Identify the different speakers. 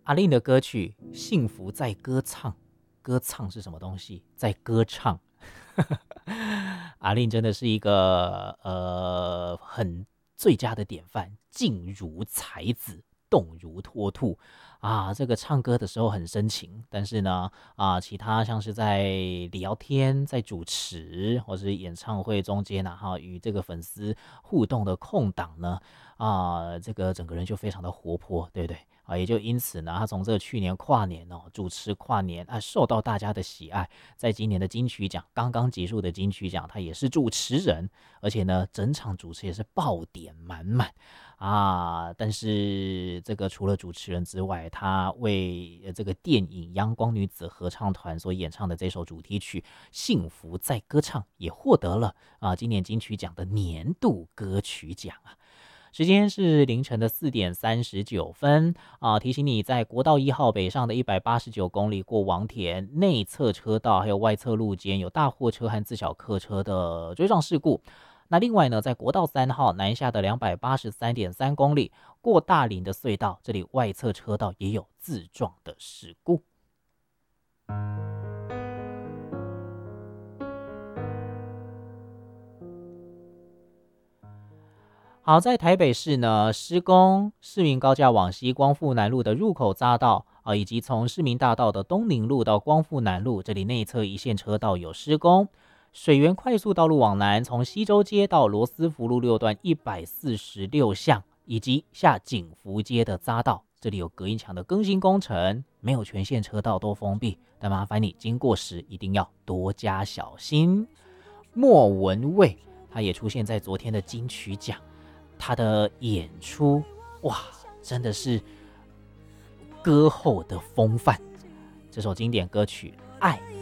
Speaker 1: 阿令的歌曲《幸福在歌唱》，歌唱是什么东西？在歌唱。阿令真的是一个很最佳的典范，静如才子，动如脱兔啊！这个唱歌的时候很深情，但是呢其他像是在聊天、在主持或是演唱会中间与这个粉丝互动的空档呢这个整个人就非常的活泼，对不对？也就因此呢，他从这去年跨年主持跨年受到大家的喜爱。在今年的金曲奖刚刚结束的金曲奖，他也是主持人，而且呢，整场主持也是爆点满满但是这个除了主持人之外，他为这个电影阳光女子合唱团所演唱的这首主题曲《幸福在歌唱》也获得了今年金曲奖的年度歌曲奖时间是凌晨的4:39提醒你，在国道1号北上的189公里过王田内侧车道还有外侧路肩有大货车和自小客车的追撞事故。那另外呢，在国道3号南下的283.3公里过大林的隧道，这里外侧车道也有自撞的事故。好，在台北市呢，施工市民高架往西光复南路的入口匝道以及从市民大道的东宁路到光复南路，这里内侧一线车道有施工。水源快速道路往南，从西周街到罗斯福路6段146巷，以及下景福街的匝道，这里有隔音墙的更新工程，没有全线车道都封闭，但麻烦你经过时一定要多加小心。莫文蔚他也出现在昨天的金曲奖。他的演出哇，真的是歌后的风范。这首经典歌曲《爱》